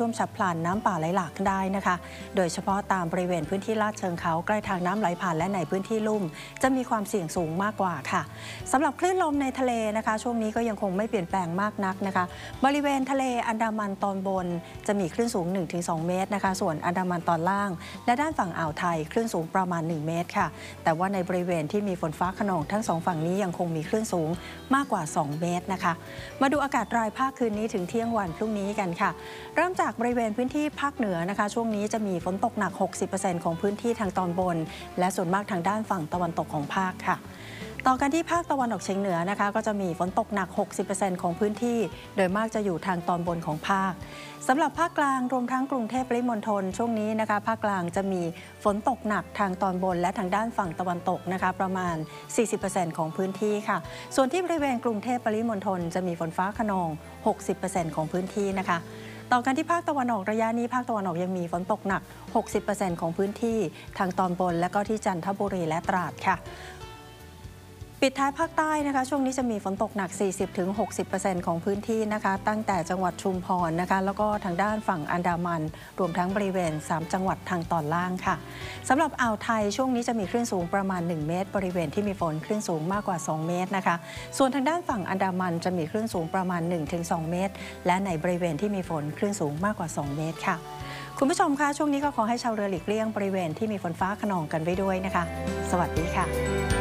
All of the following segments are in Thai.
ท่วมฉับพลันน้ำป่าไหลหลากได้นะคะโดยเฉพาะตามบริเวณพื้นที่ลาดเชิงเขาใกล้ทางน้ำไหลผ่านและในพื้นที่ลุ่มจะมีความเสี่ยงสูงมากกว่าค่ะสำหรับคลื่นลมในทะเลนะคะช่วงนี้ก็ยังคงไม่เปลี่ยนแปลงมากนักนะคะบริเวณทะเลอันดามันตอนบนจะมีคลื่นสูง 1-2 เมตรนะคะส่วนอันดามันตอนล่างและด้านฝั่งอ่าวไทยคลื่นสูงประมาณ1 เมตรค่ะแต่ว่าในบริเวณที่มีฝนฟ้าคะนองทั้ง2ฝั่งนี้ยังคงมีคลื่นสูงมากกว่า2 เมตรนะคะมาดูอากาศรายภาคคืนนี้ถึงเที่ยงวันพรุ่งนี้กันค่ะเริ่มจากบริเวณพื้นที่ภาคเหนือนะคะช่วงนี้จะมีฝนตกหนัก 60% ของพื้นที่ทางตอนบนและส่วนมากทางด้านฝั่งตะวันตกของภาคค่ะต่อกันที่ภาคตะวันออกเฉียงเหนือนะคะก็จะมีฝนตกหนัก 60% ของพื้นที่โดยมากจะอยู่ทางตอนบนของภาคสำหรับภาคกลางรวมทั้งกรุงเทพปริมณฑลช่วงนี้นะคะภาคกลางจะมีฝนตกหนักทางตอนบนและทางด้านฝั่งตะวันตกนะคะประมาณ 40% ของพื้นที่ค่ะส่วนที่บริเวณกรุงเทพปริมณฑลจะมีฝนฟ้าคะนอง 60% ของพื้นที่นะคะต่อกันที่ภาคตะวันออกระยะนี้ภาคตะวันออกยังมีฝนตกหนัก 60% ของพื้นที่ทางตอนบนและก็ที่จันทบุรีและตราดค่ะปิดท้ายภาคใต้นะคะช่วงนี้จะมีฝนตกหนัก 40-60% ของพื้นที่นะคะตั้งแต่จังหวัดชุมพรนะคะแล้วก็ทางด้านฝั่งอันดามันรวมทั้งบริเวณ3จังหวัดทางตอนล่างค่ะสำหรับอ่าวไทยช่วงนี้จะมีคลื่นสูงประมาณ1 เมตรบริเวณที่มีฝนคลื่นสูงมากกว่า2 เมตรนะคะส่วนทางด้านฝั่งอันดามันจะมีคลื่นสูงประมาณ 1-2 เมตรและในบริเวณที่มีฝนคลื่นสูงมากกว่า2 เมตรค่ะคุณผู้ชมคะช่วงนี้ก็ขอให้ชาวเรือหลีกเลี่ยงบริเวณที่มีฝนฟ้าคะนองกันไว้ด้วยนะคะสวัสดีค่ะ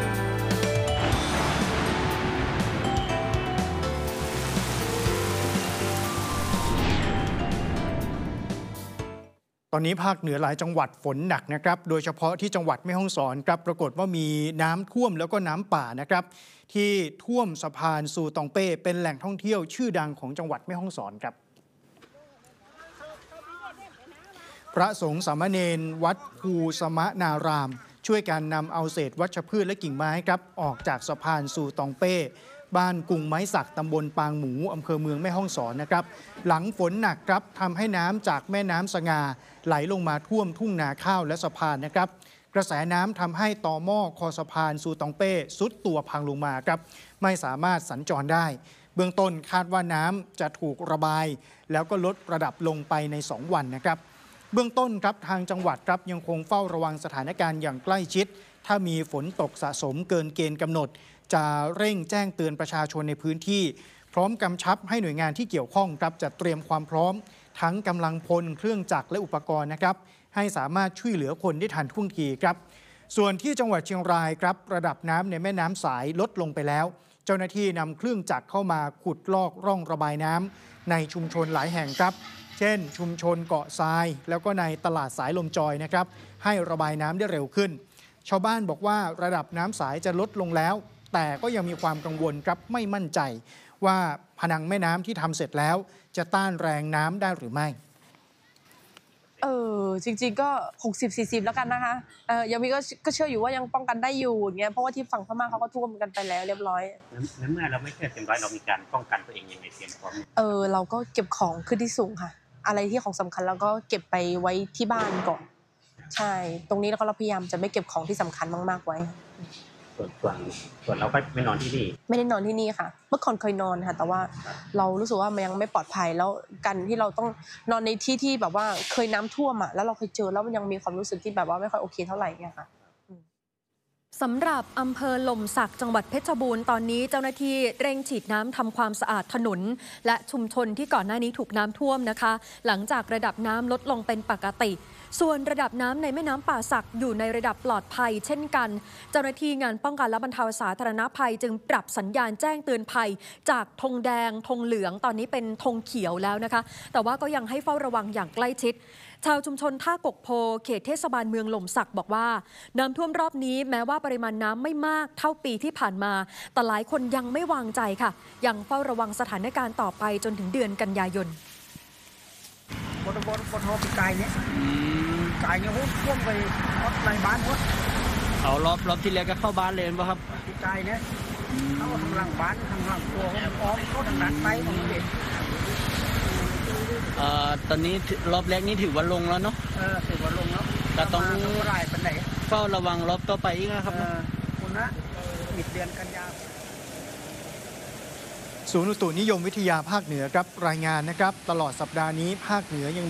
ตอนนี้ภาคเหนือหลายจังหวัดฝนหนักนะครับโดยเฉพาะที่จังหวัดแม่ฮ่องสอนครับปรากฏว่ามีน้ำท่วมแล้วก็น้ำป่านะครับที่ท่วมสะพานซูตองเป้เป็นแหล่งท่องเที่ยวชื่อดังของจังหวัดแม่ฮ่องสอนครับพระสงฆ์สามเณรวัดภูสมนารามช่วยกันนำเอาเศษวัชพืชและกิ่งไม้ครับออกจากสะพานซูตองเป้บ้านกุงไม้สักตำบลปางหมูอำเภอเมืองแม่ฮ่องสอนนะครับหลังฝนหนักครับทำให้น้ำจากแม่น้ำสงาไหลลงมาท่วมทุ่งนาข้าวและสะพานนะครับกระแสน้ำทำให้ตอหม้อคอสะพานซูตองเป้ซุดตัวพังลงมาครับไม่สามารถสัญจรได้เบื้องต้นคาดว่าน้ำจะถูกระบายแล้วก็ลดระดับลงไปใน2 วันนะครับเบื้องต้นครับทางจังหวัดครับยังคงเฝ้าระวังสถานการณ์อย่างใกล้ชิดถ้ามีฝนตกสะสมเกินเกณฑ์กำหนดจะเร่งแจ้งเตือนประชาชนในพื้นที่พร้อมกำชับให้หน่วยงานที่เกี่ยวข้องครับจะเตรียมความพร้อมทั้งกำลังพลเครื่องจักรและอุปกรณ์นะครับให้สามารถช่วยเหลือคนได้ทันท่วงทีครับส่วนที่จังหวัดเชียงรายครับระดับน้ำในแม่น้ำสายลดลงไปแล้วเจ้าหน้าที่นำเครื่องจักรเข้ามาขุดลอกร่องระบายน้ำในชุมชนหลายแห่งครับเช่นชุมชนเกาะทรายแล้วก็ในตลาดสายลมจอยนะครับให้ระบายน้ำได้เร็วขึ้นชาวบ้านบอกว่าระดับน้ำสายจะลดลงแล้วแต่ก็ยังมีความกังวลครับไม่มั่นใจว่าผนังแม่น้ำที่ทำเสร็จแล้วจะต้านแรงน้ำได้หรือไม่จริงๆก็60-40แล้วกันนะคะยังมีก็เชื่ออยู่ว่ายังป้องกันได้อยู่อย่างเงี้ยเพราะว่าที่ฝั่งพม่าเขาก็ท่วมกันไปแล้วเรียบร้อยในเมื่อเราไม่เชื่อเต็มร้อยเรามีการป้องกันตัวเองยังไงเตรียมพร้อมเราก็เก็บของขึ้นที่สูงค่ะอะไรที่ของสำคัญเราก็เก็บไปไว้ที่บ้านก่อนใช่ตรงนี้แล้วก็เราพยายามจะไม่เก็บของที่สำคัญมากๆไว้ส่วนเราก็ไม่นอนที่นี่ไม่ได้นอนที่นี่ค่ะเมื่อก่อนเคยนอนค่ะแต่ว่าเรารู้สึกว่ามันยังไม่ปลอดภัยแล้วกันที่เราต้องนอนในที่ที่แบบว่าเคยน้ำท่วมอ่ะแล้วเราเคยเจอแล้วมันยังมีความรู้สึกที่แบบว่าไม่ค่อยโอเคเท่าไหร่เนี่ยค่ะสำหรับอำเภอหล่มสักจังหวัดเพชรบูรณ์ตอนนี้เจ้าหน้าที่เร่งฉีดน้ำทำความสะอาดถนนและชุมชนที่ก่อนหน้านี้ถูกน้ำท่วมนะคะหลังจากระดับน้ำลดลงเป็นปกติส่วนระดับน้ำในแม่น้ำป่าสักอยู่ในระดับปลอดภัยเช่นกันเจ้าหน้าที่งานป้องกันและบรรเทาสาธารณภัยจึงปรับสัญญาณแจ้งเตือนภัยจากธงแดงธงเหลืองตอนนี้เป็นธงเขียวแล้วนะคะแต่ว่าก็ยังให้เฝ้าระวังอย่างใกล้ชิดชาวชุมชนท่ากกโพเขตเทศบาลเมืองหล่มสักบอกว่าน้ำท่วมรอบนี้แม้ว่าปริมาณน้ำไม่มากเท่าปีที่ผ่านมาแต่หลายคนยังไม่วางใจค่ะยังเฝ้าระวังสถานการณ์ต่อไปจนถึงเดือนกันยายนบนปีกายเนี่ยท่วมไปในบ้านหมดเอารอบที่แล้วก็เข้าบ้านเลยป่ะครับปีกายเนี่ยเข้าทางหลังบ้านทางหลังตัวอ้อมเข้าทางด้านไปของเด็กตอนนี้รอบแรกนี่ถือว่าลงแล้วเนาะถือว่าลงแล้วแต่ต้องรายเป็นไหนเฝ้าระวังรอบต่อไปอีกนะครับคุณนะมิดเดือนกันยาศูนย์อุตุนิยมวิทยาภาคเหนือครับรายงานนะครับตลอดสัปดาห์นี้ภาคเหนือยัง